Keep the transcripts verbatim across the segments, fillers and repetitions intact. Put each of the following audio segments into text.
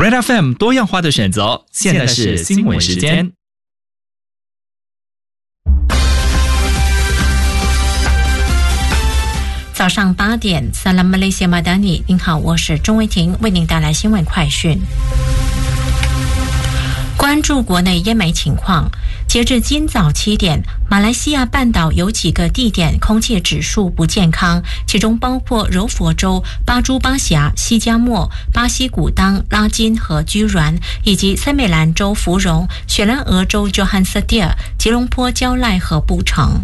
Red F M 多样化的选择，现在是新闻时间。 早上八点 Salam Malaysia Madani， 您好，我是钟维婷，为您带来新闻快讯。关注国内烟霾情况，截至今早七点，马来西亚半岛有几个地点空气指数不健康，其中包括柔佛州、巴珠巴峡、西加莫、巴西古当、拉金和居銮，以及森美兰州芙蓉、雪兰莪州 Johannsedia、吉隆坡蕉赖和布城。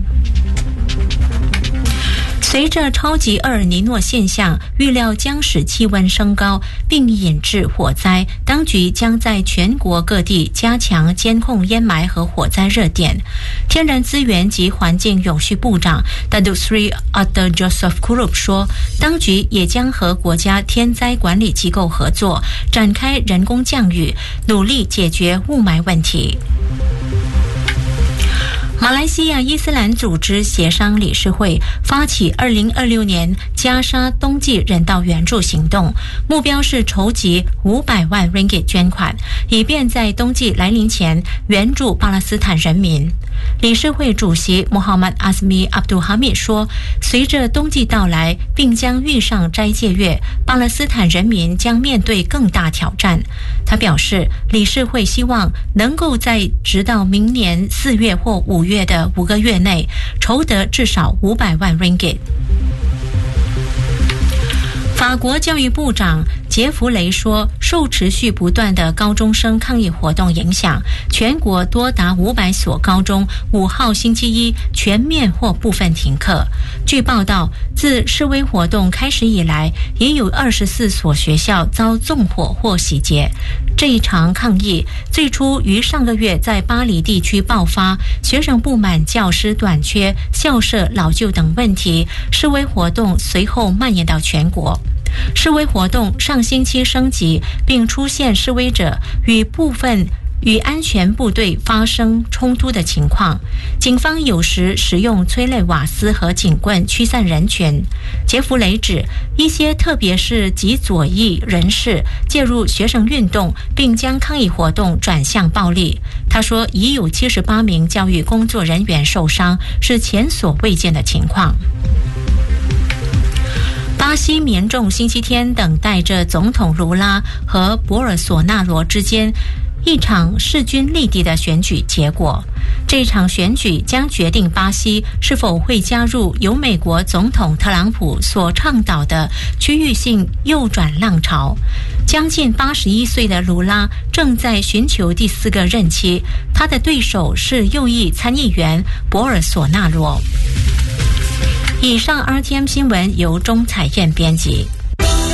随着超级厄尔尼诺现象预料将使气温升高并引致火灾，当局将在全国各地加强监控烟霾和火灾热点。天然资源及环境永续部长 Datuk Seri Arthur Joseph Kurup 说，当局也将和国家天灾管理机构合作，展开人工降雨，努力解决雾霾问题。马来西亚伊斯兰组织协商理事会发起二零二六年加沙冬季人道援助行动，目标是筹集五百万 ringgit 捐款，以便在冬季来临前援助巴勒斯坦人民。理事会主席穆罕默德·阿斯米·阿卜杜哈密说，随着冬季到来并将遇上斋戒月，巴勒斯坦人民将面对更大挑战。他表示，理事会希望能够在直到明年四月或五月的五个月内筹得至少五百万 ringgit。法国教育部长杰弗雷说，受持续不断的高中生抗议活动影响，全国多达五百所高中五号星期一全面或部分停课。据报道，自示威活动开始以来，也有二十四所学校遭纵火或洗劫。这一场抗议最初于上个月在巴黎地区爆发，学生不满教师短缺、校舍老旧等问题，示威活动随后蔓延到全国。示威活动上星期升级，并出现示威者与部分与安全部队发生冲突的情况，警方有时使用催泪瓦斯和警棍驱散人群。杰弗雷指，一些特别是极左翼人士介入学生运动，并将抗议活动转向暴力。他说，已有七十八名教育工作人员受伤，是前所未见的情况。巴西民众星期天等待着总统卢拉和博尔索纳罗之间一场势均力敌的选举结果。这场选举将决定巴西是否会加入由美国总统特朗普所倡导的区域性右转浪潮。将近八十一岁的卢拉正在寻求第四个任期，他的对手是右翼参议员博尔索纳罗。以上 R T M 新闻由钟彩燕编辑。